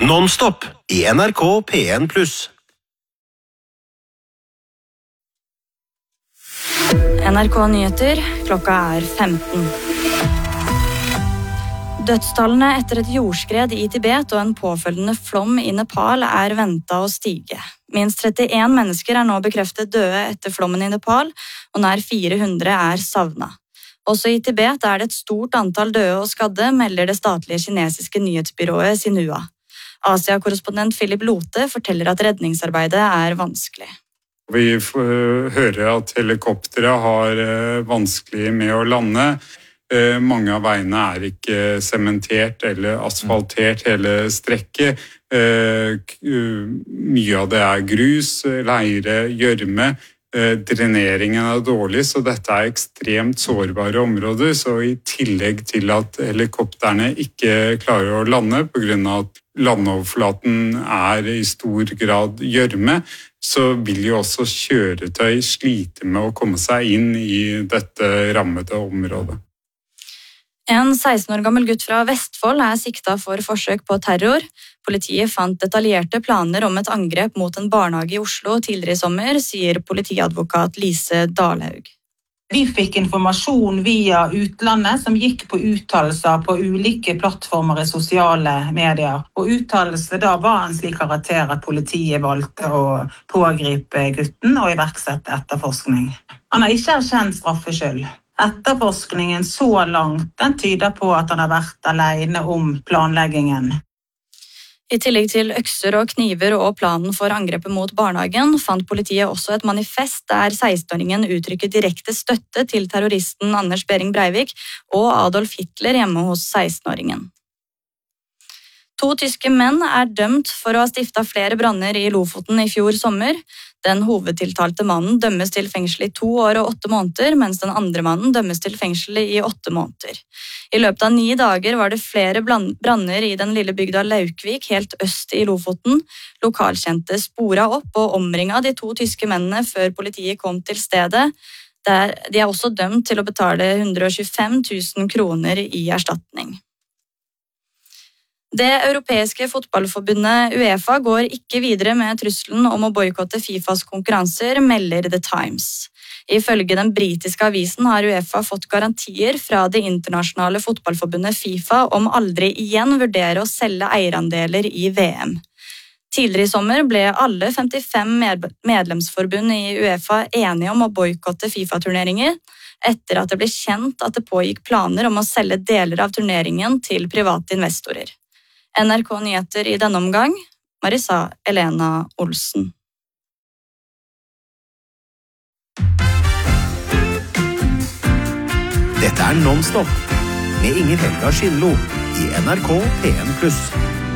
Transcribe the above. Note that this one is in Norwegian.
Non-stop i NRK P1+. NRK Nyheter, klokka 15. Dødstallene etter et jordskred i Tibet og en påfølgende flom i Nepal ventet å stige. Minst 31 mennesker nå bekreftet døde etter flommen i Nepal, og nær 400 savnet. Også i Tibet det et stort antall døde og skadde, melder det statlige kinesiske nyhetsbyrået Xinhua. Asia-korrespondent Philip Lote forteller at redningsarbeidet vanskelig. Vi hører at helikoptere har vanskelig med å lande. Mange av veiene ikke sementert eller asfaltert hele strekket. Mye av det grus, leire, gjørme. Dreneringen dårlig, så dette ekstremt sårbare områder. Så i tillegg til at helikopterne ikke klarer å lande på grunn av at landoverflaten i stor grad gjørme, så vil jo også kjøretøy slite med å komme seg inn i dette rammede området. En 16 år gammel gutt fra Vestfold siktet for forsøk på terror. Politiet fant detaljerte planer om et angrep mot en barnehage i Oslo tidligere i sommer, sier politiadvokat Lise Dalhaug. Vi fikk informasjon via utlandet som gikk på uttalelser på ulike plattformer i sosiale medier. Og uttalelsen da var en slik karakter at politiet valgte å pågripe gutten og iverksette etterforskning. Han har ikke erkjent straffskyld. Etterforskningen så langt den tyder på at han har vært alene om planleggingen. I tillegg til økser og kniver og planen for angrepet mot barnehagen, fant politiet også et manifest der 16-åringen uttrykker direkte støtte til terroristen Anders Behring Breivik og Adolf Hitler hjemme hos 16-åringen. 2 tyske menn dømt for å ha stiftet flere branner i Lofoten i fjor sommer. Den hovedtiltalte mannen dømmes til fengsel i 2 år og 8 måneder, mens den andre mannen dømmes til fengsel i 8 måneder. I løpet av 9 dager var det flere branner i den lille bygda Laukvik, helt øst i Lofoten. Lokalkjente sporet opp og omringet de 2 tyske mennene før politiet kom til stedet. De også dømt til å betale 125 000 kroner i erstatning. Det europeiske fotballforbundet UEFA går ikke videre med trusselen om å boikotte FIFAs konkurranser, melder The Times. Ifølge den britiske avisen har UEFA fått garantier fra det internasjonale fotballforbundet FIFA om aldri igjen vurdere å selge eierandeler i VM. Tidligere i sommer ble alle 55 medlemsforbund i UEFA enige om å boikotte FIFA-turneringer, etter at det ble kjent at det pågikk planer om å selge deler av turneringen til private investorer. NRK Nyheter i denne omgang, Marisa Elena Olsen. Dette Non-stop med Inger Helga Skindlo i NRK P1+.